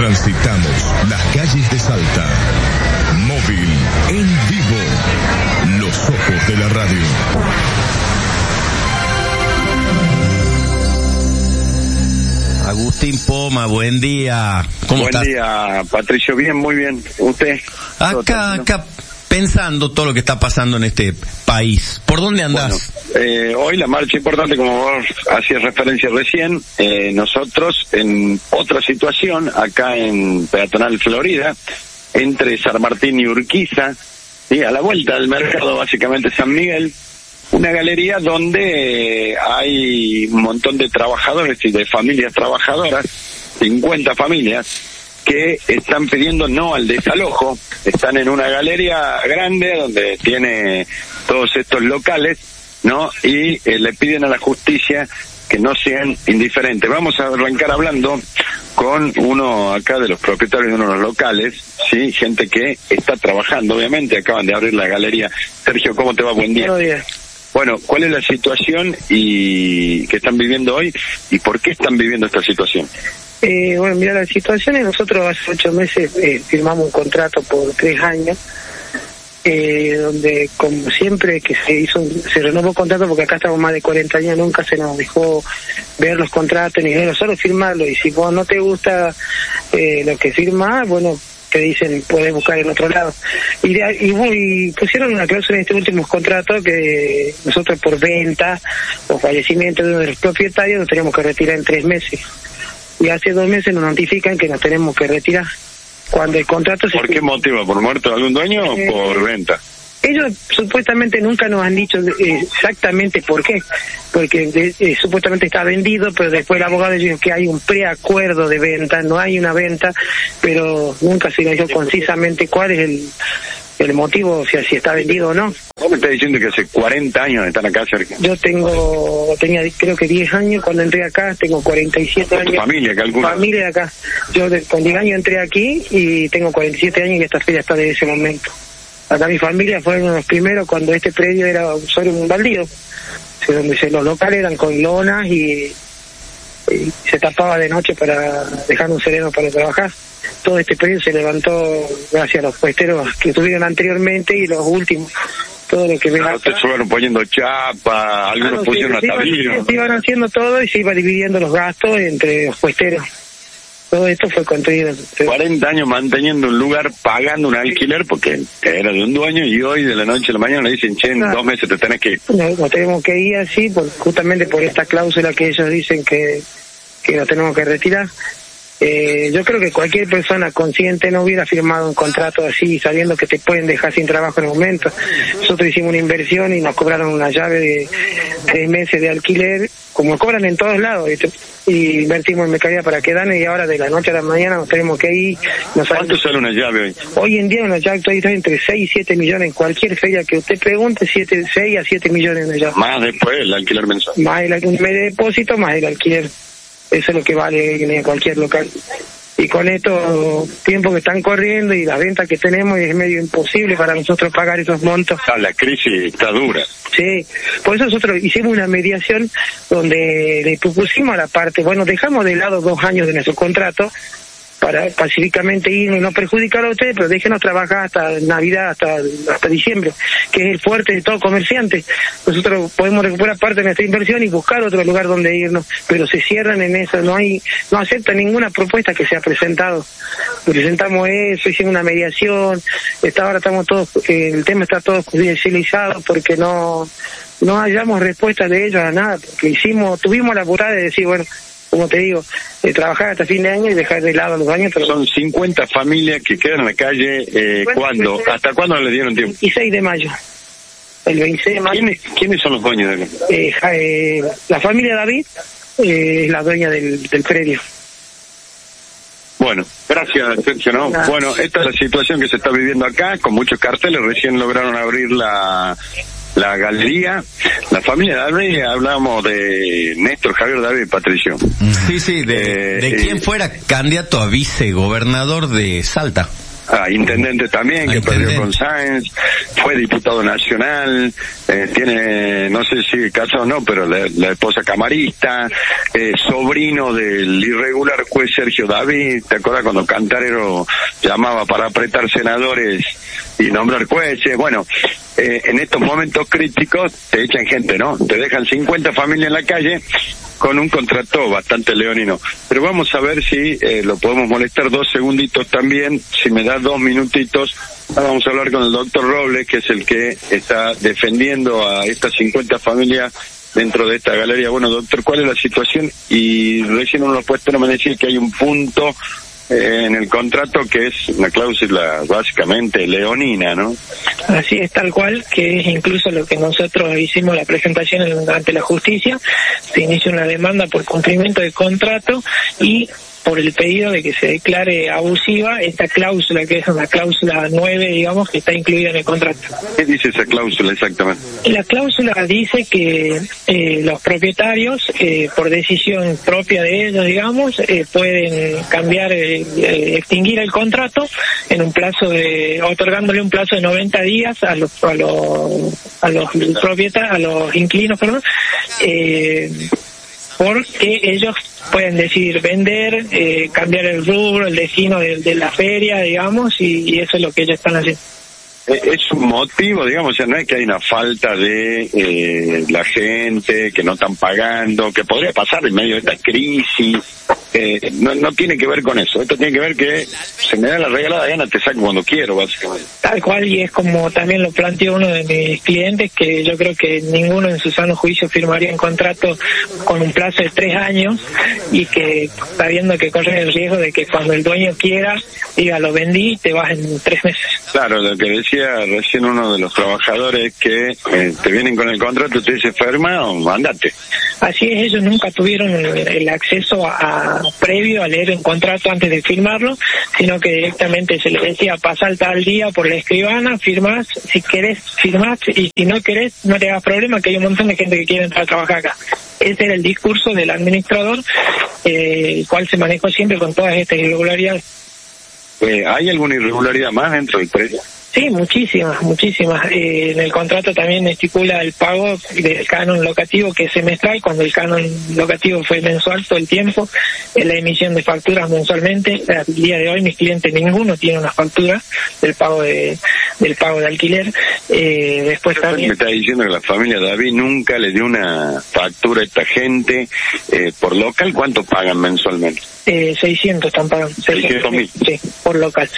Transitamos las calles de Salta. Móvil en vivo. Los ojos de la radio. Agustín Poma, buen día. ¿Cómo estás? Buen día, Patricio. Bien, muy bien. ¿Usted? Acá pensando todo lo que está pasando en este país. ¿Por dónde andás? Bueno, hoy la marcha importante, como vos hacías referencia recién, nosotros en otra situación, acá en Peatonal Florida, entre San Martín y Urquiza, y a la vuelta del mercado, básicamente San Miguel, una galería donde hay un montón de trabajadores y de familias trabajadoras, 50 familias, que están pidiendo no al desalojo. Están en una galería grande donde tiene todos estos locales, ¿no? Y le piden a la justicia que no sean indiferentes. Vamos a arrancar hablando con uno acá de los propietarios de uno de los locales, sí, gente que está trabajando, obviamente, acaban de abrir la galería. Sergio, ¿cómo te va? Buen día. Buenos días. Bueno, ¿cuál es la situación y que están viviendo hoy y por qué están viviendo esta situación? Bueno, mira, la situación es nosotros hace 8 meses firmamos un contrato por 3 años, donde como siempre que se renovó el contrato, porque acá estamos más de 40 años, nunca se nos dejó ver los contratos ni ver, solo firmarlo, y si vos no te gusta lo que firmás, bueno, te dicen podés buscar en otro lado, y pusieron una cláusula en este último contrato que nosotros por venta o fallecimiento de uno de los propietarios nos teníamos que retirar en 3 meses, y hace 2 meses nos notifican que nos tenemos que retirar cuando el contrato ¿Por qué motivo? ¿Por muerto de algún dueño o por venta? Ellos supuestamente nunca nos han dicho exactamente por qué, porque supuestamente está vendido, pero después el abogado dijo que hay un preacuerdo de venta, no hay una venta, pero nunca se le dijo concisamente cuál es el motivo, o sea, si está vendido o no. Vos me estás diciendo que hace 40 años están acá cerca. Yo tenía creo que 10 años cuando entré acá, tengo 47 años. ¿Tu familia, calcula? Familia de acá. Yo con 10 años entré aquí y tengo 47 años y esta feria está desde ese momento. Acá mi familia fue uno de los primeros cuando este predio era solo un baldío, donde los locales eran con lonas y se tapaba de noche para dejar un sereno para trabajar. Todo este predio se levantó gracias a los puesteros que tuvieron anteriormente y los últimos. Todo lo que ven acá. Ustedes fueron poniendo chapa, algunos pusieron una tablilla. Se iban haciendo todo y se iba dividiendo los gastos entre los puesteros. Todo esto fue construido. 40 años manteniendo un lugar, pagando un alquiler, porque era de un dueño, y hoy de la noche a la mañana le dicen, che, en 2 meses te tenés que ir. Nos tenemos que ir así, justamente por esta cláusula que ellos dicen que nos tenemos que retirar. Yo creo que cualquier persona consciente no hubiera firmado un contrato así, sabiendo que te pueden dejar sin trabajo en el momento. Nosotros hicimos una inversión y nos cobraron una llave de 3 meses de alquiler, como cobran en todos lados, y invertimos en mercadería para quedarnos, y ahora de la noche a la mañana nos tenemos que ir. ¿Cuánto sale una llave hoy? Hoy en día una llave está entre 6 y 7 millones, en cualquier feria que usted pregunte, 6 a 7 millones una llave. Más después el alquiler mensual. Más el depósito, más el alquiler. Eso es lo que vale en cualquier local. Y con estos tiempos que están corriendo y las ventas que tenemos, es medio imposible para nosotros pagar esos montos. La crisis está dura. Sí, por eso nosotros hicimos una mediación donde le propusimos a la parte, bueno, dejamos de lado 2 años de nuestro contrato para pacíficamente irnos y no perjudicar a ustedes, pero déjenos trabajar hasta Navidad, hasta diciembre, que es el fuerte de todo comerciante. Nosotros podemos recuperar parte de nuestra inversión y buscar otro lugar donde irnos, pero se cierran en eso, no aceptan ninguna propuesta que se ha presentado. Presentamos eso, hicimos una mediación, ahora estamos todos, el tema está todo judicializado porque no hallamos respuesta de ellos a nada, porque tuvimos la burrada de decir, bueno, como te digo, trabajar hasta fin de año y dejar de lado los años. Pero son 50 familias que quedan en la calle. ¿Cuándo? ¿Hasta cuándo les dieron tiempo? 26 de mayo. El 26 de mayo. ¿Quiénes son los dueños de acá? La familia David es la dueña del predio. Bueno, gracias, Sergio, ¿no? Bueno, esta es la situación que se está viviendo acá, con muchos carteles. Recién lograron abrir la galería. La familia David, hablamos de Néstor Javier David y Patricio. Sí, de quien fuera candidato a vicegobernador de Salta. intendente también, que perdió con Sáenz, fue diputado nacional, tiene, no sé si casado o no, pero la esposa camarista, sobrino del irregular juez Sergio David. ¿Te acuerdas cuando Cantarero llamaba para apretar senadores y nombrar jueces? Bueno, en estos momentos críticos te echan gente, ¿no? Te dejan 50 familias en la calle con un contrato bastante leonino. Pero vamos a ver si lo podemos molestar 2 segunditos también, si me da 2 minutitos. Vamos a hablar con el doctor Robles, que es el que está defendiendo a estas 50 familias dentro de esta galería. Bueno, doctor, ¿cuál es la situación? Y recién uno de los puestos me decía que hay un punto en el contrato que es una cláusula básicamente leonina, ¿no? Así es, tal cual, que es incluso lo que nosotros hicimos la presentación ante la justicia. Se inicia una demanda por cumplimiento de contrato y por el pedido de que se declare abusiva esta cláusula, que es una cláusula 9, digamos, que está incluida en el contrato. ¿Qué dice esa cláusula exactamente? La cláusula dice que los propietarios, por decisión propia de ellos, digamos, pueden cambiar, extinguir el contrato en un plazo otorgándole un plazo de 90 días a los propietarios, a los inquilinos, perdón, porque ellos pueden decidir vender, cambiar el rubro, el destino de la feria, digamos, y eso es lo que ellos están haciendo. Es un motivo, digamos, o sea, no es que hay una falta de la gente, que no están pagando, que podría pasar en medio de esta crisis. No tiene que ver con eso. Esto tiene que ver que se me da la regalada gana, te saco cuando quiero, básicamente. Tal cual, y es como también lo planteó uno de mis clientes, que yo creo que ninguno en su sano juicio firmaría un contrato con un plazo de 3 años y que sabiendo que corre el riesgo de que cuando el dueño quiera diga lo vendí y te vas en 3 meses. Claro, lo que decía recién uno de los trabajadores, que te vienen con el contrato, te dice firma o andate. Así es, ellos nunca tuvieron el acceso previo a leer el contrato antes de firmarlo, sino que directamente se les decía, pasa al tal día por la escribana, firmás, si querés firmás, y si no querés no te hagas problema, que hay un montón de gente que quiere entrar a trabajar acá. Ese era el discurso del administrador, el cual se manejó siempre con todas estas irregularidades. ¿Hay alguna irregularidad más dentro del precio? Sí, muchísimas. En el contrato también estipula el pago del canon locativo, que es semestral, cuando el canon locativo fue mensual todo el tiempo, la emisión de facturas mensualmente. Al día de hoy mis clientes ninguno tiene una factura del pago de alquiler. Después también... Me está diciendo que la familia David nunca le dio una factura a esta gente por local. ¿Cuánto pagan mensualmente? 600 están pagando. 600.000. Sí, por local.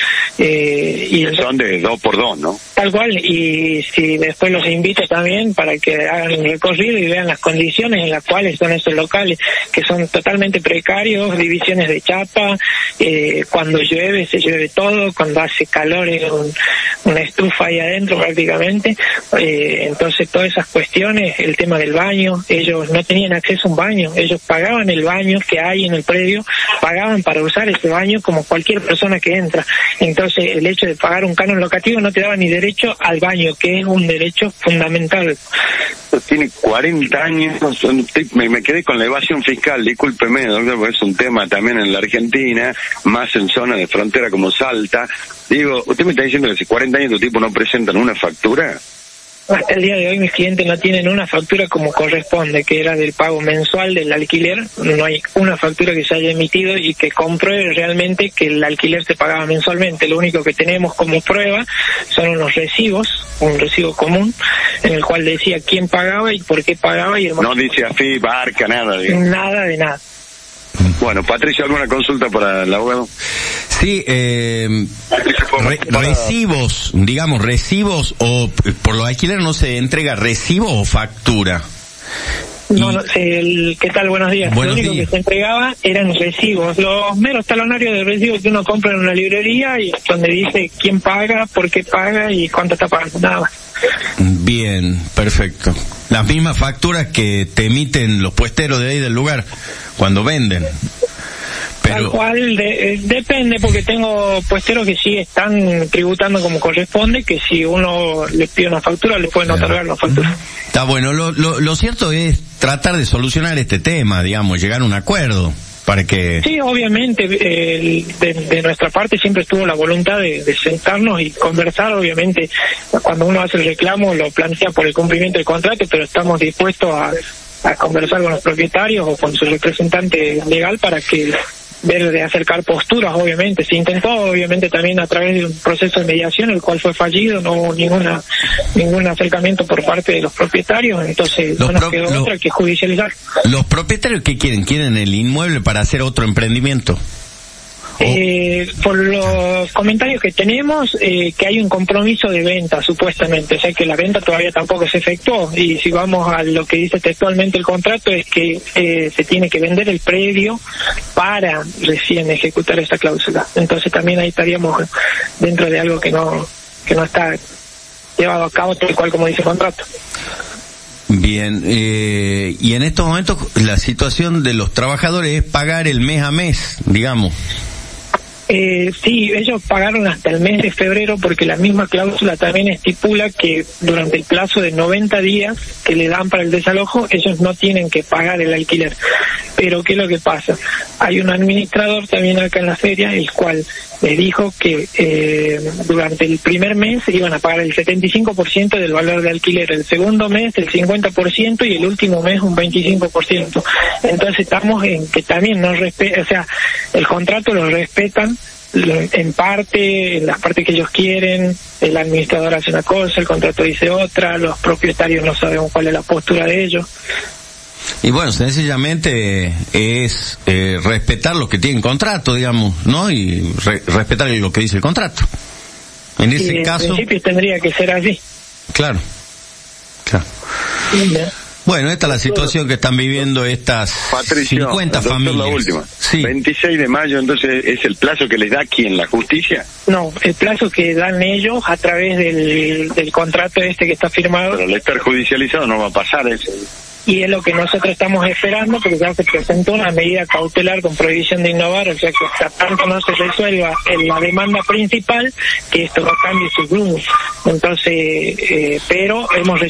Y son de 2 por 2, ¿no? Tal cual, y si después los invito también para que hagan el recorrido y vean las condiciones en las cuales son estos locales, que son totalmente precarios, divisiones de chapa, cuando llueve se llueve todo, cuando hace calor es una estufa ahí adentro prácticamente. Entonces todas esas cuestiones, el tema del baño, ellos no tenían acceso a un baño, ellos pagaban el baño que hay en el predio, pagaban para usar ese baño como cualquier persona que entra. Entonces el hecho de pagar un canon locativo no te daba ni derecho al baño, que es un derecho fundamental. Tiene 40 años, me quedé con la evasión fiscal, discúlpeme, doctor, porque es un tema también en la Argentina, más en zona de frontera como Salta. Digo, ¿usted me está diciendo que hace 40 años tu tipo no presentan una factura? Hasta el día de hoy mis clientes no tienen una factura como corresponde, que era del pago mensual del alquiler. No hay una factura que se haya emitido y que compruebe realmente que el alquiler se pagaba mensualmente. Lo único que tenemos como prueba son unos recibos, un recibo común, en el cual decía quién pagaba y por qué pagaba. Y no dice AFIP, Barca, nada. Digamos. Nada de nada. Bueno, Patricia, ¿alguna consulta para el abogado? Sí, recibos, digamos, recibos o por los alquileres no se entrega recibo o factura. No, ¿qué tal? Buenos días. Lo único que se entregaba eran recibos, los meros talonarios de recibos que uno compra en una librería y donde dice quién paga, por qué paga y cuánto está pagando, nada más. Bien, perfecto. Las mismas facturas que te emiten los puesteros de ahí del lugar cuando venden. Tal cual, depende, porque tengo puesteros que sí están tributando como corresponde, que si uno les pide una factura, le pueden otorgar la factura. Está bueno, lo cierto es tratar de solucionar este tema, digamos, llegar a un acuerdo. para que... Sí, obviamente, de nuestra parte siempre estuvo la voluntad de sentarnos y conversar. Obviamente, cuando uno hace el reclamo lo plantea por el cumplimiento del contrato, pero estamos dispuestos a conversar con los propietarios o con su representante legal para que ver de acercar posturas. Obviamente se intentó, obviamente también a través de un proceso de mediación, el cual fue fallido, no hubo ningún acercamiento por parte de los propietarios, entonces no nos quedó otra que judicializar. ¿Los propietarios qué quieren? ¿Quieren el inmueble para hacer otro emprendimiento? Por los comentarios que tenemos, que hay un compromiso de venta, supuestamente, o sea que la venta todavía tampoco se efectuó, y si vamos a lo que dice textualmente el contrato, es que se tiene que vender el predio para recién ejecutar esa cláusula. Entonces también ahí estaríamos dentro de algo que no está llevado a cabo tal cual como dice el contrato. Bien, y en estos momentos la situación de los trabajadores es pagar el mes a mes, digamos. Sí, ellos pagaron hasta el mes de febrero porque la misma cláusula también estipula que durante el plazo de 90 días que le dan para el desalojo, ellos no tienen que pagar el alquiler. Pero ¿qué es lo que pasa? Hay un administrador también acá en la feria, el cual les dijo que durante el primer mes iban a pagar el 75% del valor de alquiler, el segundo mes el 50% y el último mes un 25%. Entonces estamos en que también no respetan, o sea, el contrato lo respetan en parte, en las partes que ellos quieren, el administrador hace una cosa, el contrato dice otra, los propietarios no sabemos cuál es la postura de ellos. Y bueno, sencillamente es respetar los que tienen contrato, digamos, ¿no? Y respetar lo que dice el contrato. En ese caso... En principio tendría que ser así. Claro. Bueno, esta es la situación que están viviendo estas Patricio, 50 familias. La última. Sí. 26 de mayo, entonces, ¿es el plazo que les da quién? ¿La justicia? No, el plazo que dan ellos a través del contrato este que está firmado. Pero al estar judicializado no va a pasar eso. Y es lo que nosotros estamos esperando, porque ya se presentó una medida cautelar con prohibición de innovar, o sea que hasta tanto no se resuelva en la demanda principal, que esto no cambie su rumbo. Entonces, pero hemos